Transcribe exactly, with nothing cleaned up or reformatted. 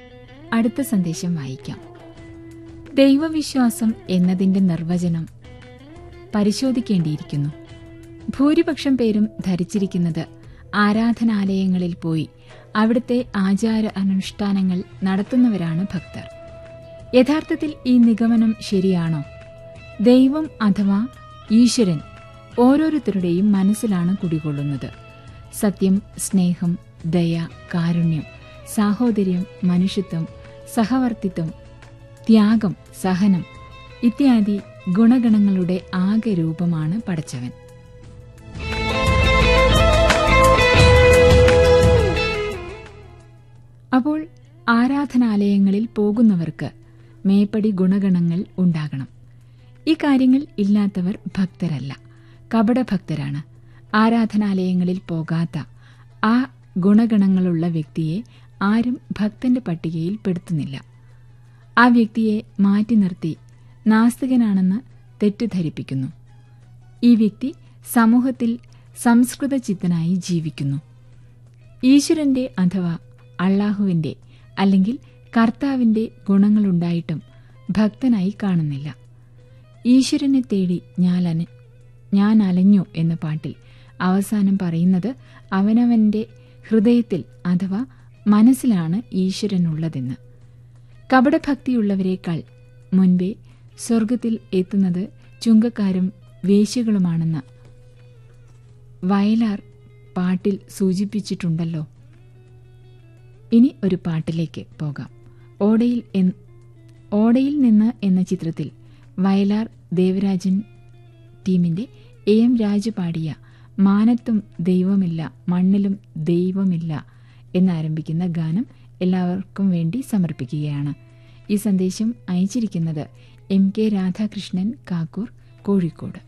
അടുത്ത സന്ദേശം വായിക്കാം. ദൈവവിശ്വാസം എന്നതിന്റെ നിർവചനം പരിശോധിക്കേണ്ടിയിരിക്കുന്നു. ഭൂരിപക്ഷം പേരും ധരിച്ചിരിക്കുന്നത് ആരാധനാലയങ്ങളിൽ പോയി അവിടുത്തെ ആചാര അനുഷ്ഠാനങ്ങൾ നടത്തുന്നവരാണ് ഭക്തർ. യഥാർത്ഥത്തിൽ ഈ നിഗമനം ശരിയാണോ? ദൈവം അഥവാ ഈശ്വരൻ ഓരോരുത്തരുടെയും മനസ്സിലാണ് കുടികൊള്ളുന്നത്. സത്യം, സ്നേഹം, ദയ, കാരുണ്യം, സാഹോദര്യം, മനുഷ്യത്വം, സഹവർത്തിത്വം, ത്യാഗം, സഹനം ഇത്യാദി ഗുണഗണങ്ങളുടെ ആകെ രൂപമാണ് പടച്ചവൻ. അപ്പോൾ ആരാധനാലയങ്ങളിൽ പോകുന്നവർക്ക് മേപ്പടി ഗുണഗണങ്ങൾ ഉണ്ടാകണം. ഈ കാര്യങ്ങൾ ഇല്ലാത്തവർ ഭക്തരല്ല, കപടഭക്തരാണ്. ആരാധനാലയങ്ങളിൽ പോകാത്ത ആ ഗുണഗണങ്ങളുള്ള വ്യക്തിയെ ആരും ഭക്തന്റെ പട്ടികയിൽ പെടുത്തുന്നില്ല. ആ വ്യക്തിയെ മാറ്റി നിർത്തി നാസ്തികനാണെന്ന് തെറ്റിദ്ധരിപ്പിക്കുന്നു. ഈ വ്യക്തി സമൂഹത്തിൽ സംസ്കൃത ചിത്തനായി ജീവിക്കുന്നു. ഈശ്വരന്റെ അഥവാ അള്ളാഹുവിന്റെ അല്ലെങ്കിൽ കർത്താവിന്റെ ഗുണങ്ങളുണ്ടായിട്ടും ഭക്തനായി കാണുന്നില്ല. ഈശ്വരനെ തേടി ഞാൻ ഞാൻ അലഞ്ഞു എന്ന പാട്ടിൽ അവസാനം പറയുന്നത് അവനവന്റെ ഹൃദയത്തിൽ അഥവാ മനസ്സിലാണ് ഈശ്വരനുള്ളതെന്ന്. കപടഭക്തിയുള്ളവരെക്കാൾ മുൻപേ സ്വർഗത്തിൽ എത്തുന്നത് ചുങ്കക്കാരും വേശ്യകളുമാണെന്ന് വയലാർ പാട്ടിൽ സൂചിപ്പിച്ചിട്ടുണ്ടല്ലോ. ഇനി ഒരു പാട്ടിലേക്ക് പോകാം. ഓടയിൽ ഓടയിൽ നിന്ന് എന്ന ചിത്രത്തിൽ വയലാർ ദേവരാജൻ ടീമിന്റെ എ എം രാജു പാടിയ മാനത്തും ദൈവമില്ല മണ്ണിലും ദൈവമില്ല എന്നാരംഭിക്കുന്ന ഗാനം എല്ലാവർക്കും വേണ്ടി സമർപ്പിക്കുകയാണ്. ഈ സന്ദേശം അയച്ചിരിക്കുന്നത് എം കെ രാധാകൃഷ്ണൻ കാക്കൂർ, കോഴിക്കോട്.